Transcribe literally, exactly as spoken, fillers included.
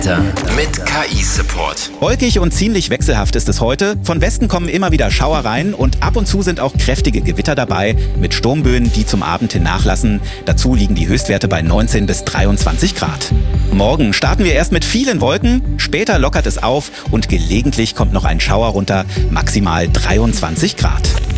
Mit K I-Support. Wolkig und ziemlich wechselhaft ist es heute. Von Westen kommen immer wieder Schauer rein und ab und zu sind auch kräftige Gewitter dabei mit Sturmböen, die zum Abend hin nachlassen. Dazu liegen die Höchstwerte bei neunzehn bis dreiundzwanzig Grad. Morgen starten wir erst mit vielen Wolken, später lockert es auf und gelegentlich kommt noch ein Schauer runter, maximal dreiundzwanzig Grad.